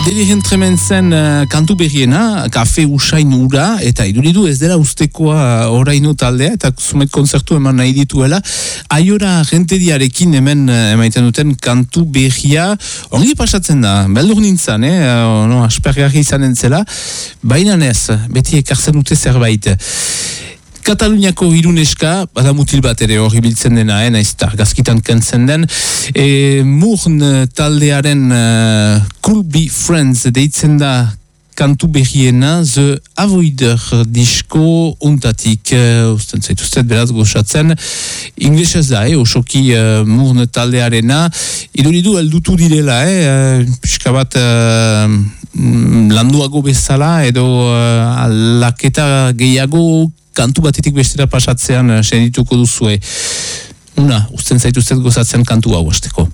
Deliren trementzen kantu berriena, kafe usain ura, eta iduridu ez dela ustekoa oraino taldea, eta zumet konzertu eman nahi dituela. Aiora rentediarekin hemen emaiten duten kantu berria, ongi pasatzen da, beldur nintzen, aspergarri izanen zela, baina ez, beti ekartzen dute zerbait. Kataluniako hiruneska, bada mutil bat ere hori biltzen dena, naizta gazkitan kentzen den. Murn taldearen Cool Be Friends deitzen da kantu berriena, The Avoider disko untatik, usten zaituztet beraz goxatzen, inglesez da, osoki Murn taldearena, iduridu eldutu direla, pixka bat landuago bezala, edo aldaketa gehiago kantu batetik bestera pasatzean sendituko duzue. Usten zaituztet gozatzen kantu hau hasteko.